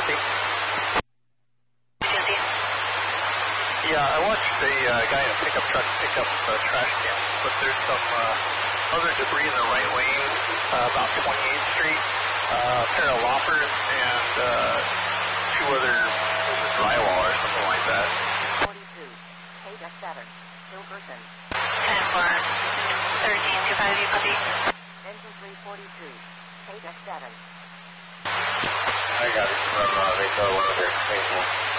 Cynthia. Yeah, I watched a guy in a pickup truck pick up trash cans, but there's some other debris in the right lane, about 28th Street, a pair of loppers, and two other drywall or something like that. 42, K-7, Hilberton. 10-4, 13-25, copy. Engine 342, K-7. I got it from Rachel, one of their stations.